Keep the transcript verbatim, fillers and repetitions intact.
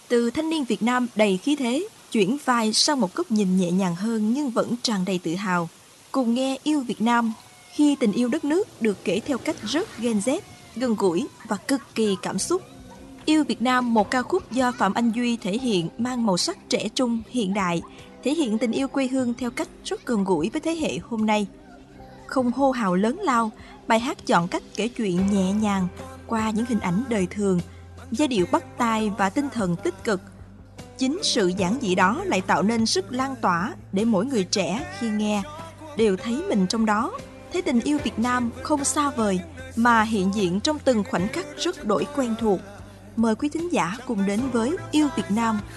Từ thanh niên Việt Nam đầy khí thế, chuyển vai sang một góc nhìn nhẹ nhàng hơn nhưng vẫn tràn đầy tự hào. Cùng nghe Yêu Việt Nam, khi tình yêu đất nước được kể theo cách rất Gen Z, gần gũi và cực kỳ cảm xúc. Yêu Việt Nam, một ca khúc do Phạm Anh Duy thể hiện mang màu sắc trẻ trung, hiện đại, thể hiện tình yêu quê hương theo cách rất gần gũi với thế hệ hôm nay. Không hô hào lớn lao, bài hát chọn cách kể chuyện nhẹ nhàng qua những hình ảnh đời thường, giai điệu bắt tai và tinh thần tích cực. Chính sự giản dị đó lại tạo nên sức lan tỏa để mỗi người trẻ khi nghe đều thấy mình trong đó, thấy tình yêu Việt Nam không xa vời mà hiện diện trong từng khoảnh khắc rất đổi quen thuộc. Mời quý thính giả cùng đến với Yêu Việt Nam